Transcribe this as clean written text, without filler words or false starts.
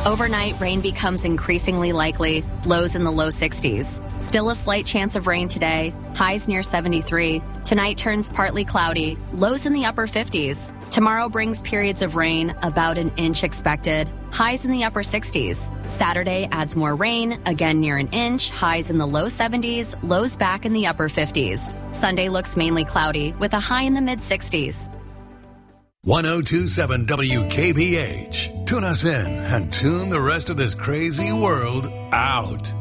Overnight, rain becomes increasingly likely, lows in the low 60s. Still a slight chance of rain today, highs near 73. Tonight turns partly cloudy, lows in the upper 50s. Tomorrow brings periods of rain, about an inch expected, highs in the upper 60s. Saturday adds more rain, again near an inch, highs in the low 70s, lows back in the upper 50s. Sunday looks mainly cloudy, with a high in the mid 60s. 1027 WKBH. Tune us in and tune the rest of this crazy world out.